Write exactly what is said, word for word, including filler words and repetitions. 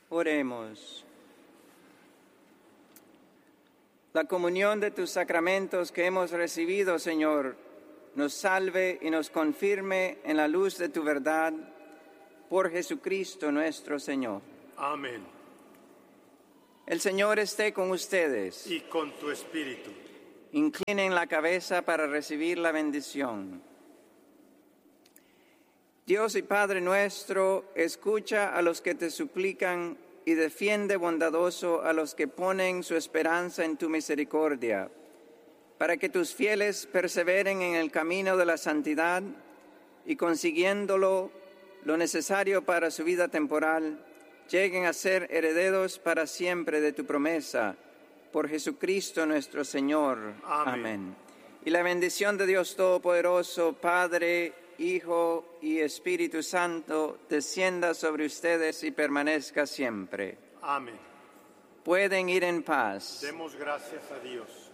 Oremos. La comunión de tus sacramentos que hemos recibido, Señor, nos salve y nos confirme en la luz de tu verdad, por Jesucristo nuestro Señor. Amén. El Señor esté con ustedes. Y con tu espíritu. Inclinen la cabeza para recibir la bendición. Dios y Padre nuestro, escucha a los que te suplican y defiende bondadoso a los que ponen su esperanza en tu misericordia, para que tus fieles perseveren en el camino de la santidad y consiguiéndolo lo necesario para su vida temporal, lleguen a ser herederos para siempre de tu promesa, por Jesucristo nuestro Señor. Amén. Amén. Y la bendición de Dios Todopoderoso, Padre, Hijo y Espíritu Santo, descienda sobre ustedes y permanezca siempre. Amén. Pueden ir en paz. Demos gracias a Dios.